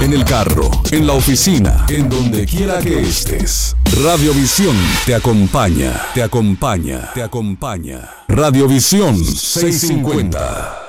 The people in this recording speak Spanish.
en el carro, en la oficina, en donde quiera que estés. Radiovisión te acompaña, te acompaña, te acompaña. Radiovisión 650.